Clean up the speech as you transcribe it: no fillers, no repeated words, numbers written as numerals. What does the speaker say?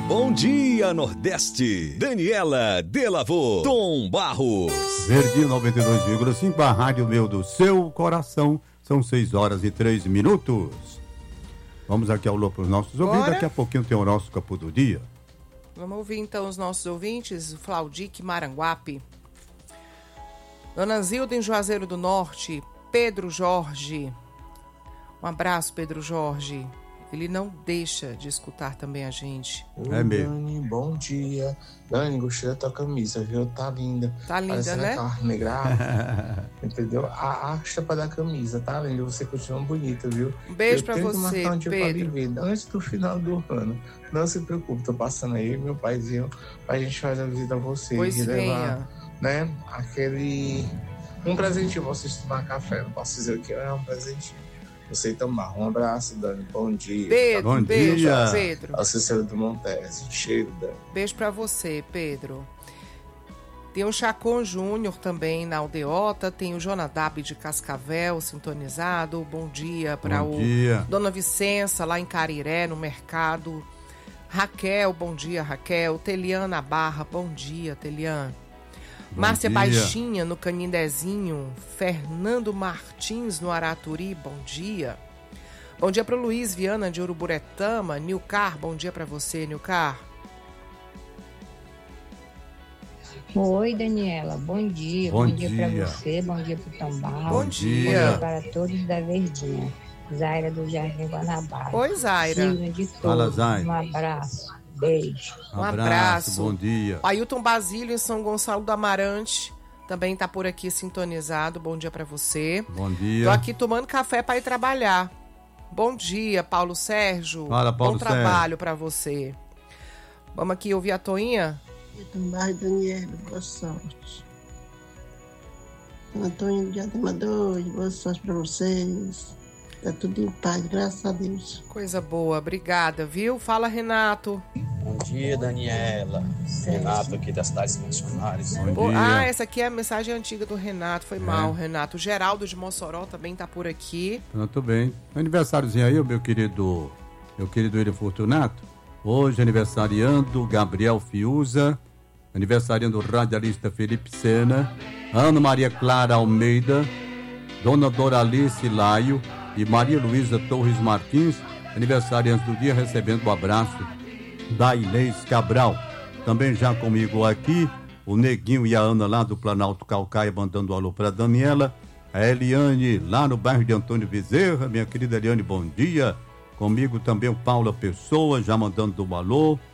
Bom dia, Nordeste. Daniela Delavô, Tom Barros. Verdinho 92,5, a rádio meu do seu coração. São 6h03. Vamos aqui ao alô para os nossos ouvintes. Daqui a pouquinho tem o nosso Campo do Dia. Vamos ouvir então os nossos ouvintes. Flaudique Maranguape. Dona Zilda em Juazeiro do Norte. Pedro Jorge. Um abraço, Pedro Jorge. Ele não deixa de escutar também a gente. É mesmo. Dani, bom dia. Dani, gostei da tua camisa, viu? Tá linda. Tá linda, parecendo né? Carne grávida. Entendeu? A chapa da camisa, tá linda. Você continua bonita, viu? Um beijo pra tenho que você, marcar um dia Pedro. pra viver antes do final do ano. Não se preocupe, tô passando aí, meu paizinho, pra gente fazer a visita a você. Pois e venha. levar, né? Um presentinho pra vocês tomar café. Não posso dizer o que é um presentinho. Você tomar. Um abraço, Dani. Bom dia. Pedro, Bom beijo, dia. Pedro. A Cecília do Montes. Cheiro, Dani. Beijo pra você, Pedro. Tem o Chacon Júnior também na Aldeota. Tem o Jonadab de Cascavel sintonizado. Bom dia para Bom dia. Dona Vicença lá em Cariré, no mercado. Raquel, bom dia, Raquel. Teliana Barra, bom dia, Teliana. Bom Márcia dia. Baixinha no Canindezinho. Fernando Martins no Araturi, bom dia. Bom dia para o Luiz Viana de Uruburetama. Nilcar, bom dia para você, Nilcar. Oi, Daniela, bom dia. Bom dia para dia. você, bom dia para o Tom Barros. Bom Bom dia. dia para todos da Verdinha. Zaira do Jardim Guanabara. Oi, Zaira. Signo de todos. Fala, Zaira. Um abraço. Beijo. Um abraço. Bom dia. Ailton Basílio em São Gonçalo do Amarante também tá por aqui sintonizado. Bom dia para você. Bom dia. Tô aqui tomando café para ir trabalhar. Bom dia, Paulo Sérgio. Fala, Paulo Bom trabalho para você. Vamos aqui ouvir a Toinha? Tom Barros, Daniela, boa sorte. Antônio de Adema 2, boa sorte para vocês. Tá tudo em paz, graças a Deus. Coisa boa, obrigada, viu? Fala, Renato. Bom dia, Daniela. Renato aqui da Cidade dos Funcionários. Bom dia. Ah, essa aqui é a mensagem antiga do Renato. Foi mal, Renato. O Geraldo de Mossoró também tá por aqui. Muito bem. Aniversáriozinho aí, meu querido William Fortunato. Hoje aniversariando Gabriel Fiuza, aniversariando o radialista Felipe Sena, Ana Maria Clara Almeida, Dona Doralice Laio e Maria Luísa Torres Martins, aniversariantes do dia, recebendo o abraço da Inês Cabral. Também já comigo aqui, o Neguinho e a Ana lá do Planalto Calcaia, mandando um alô para Daniela, a Eliane lá no bairro de Antônio Bezerra, minha querida Eliane, bom dia. Comigo também o Paula Pessoa, já mandando um alô.